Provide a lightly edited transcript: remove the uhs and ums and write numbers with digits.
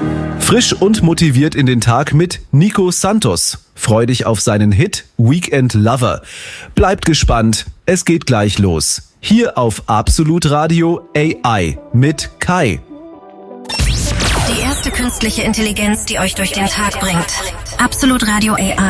Frisch und motiviert in den Tag mit Nico Santos. Freu dich auf seinen Hit Weekend Lover. Bleibt gespannt, es geht gleich los. Hier auf Absolut Radio AI mit Kai. Die erste künstliche Intelligenz, die euch durch den Tag bringt. Absolut Radio AI.